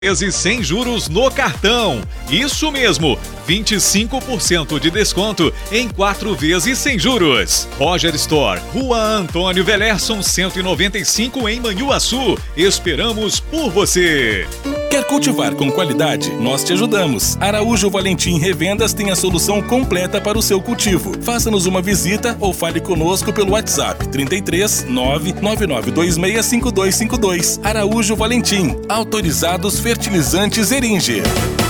vezes sem juros no cartão. Isso mesmo, 25% de desconto em 4 vezes sem juros. Roger Store, Rua Antônio Velerson, 195 em Manhuaçu. Esperamos por você. Quer cultivar com qualidade? Nós te ajudamos. Araújo Valentim Revendas tem a solução completa para o seu cultivo. Faça-nos uma visita ou fale conosco pelo WhatsApp 33 999265252. Araújo Valentim, autorizados fertilizantes Eringer.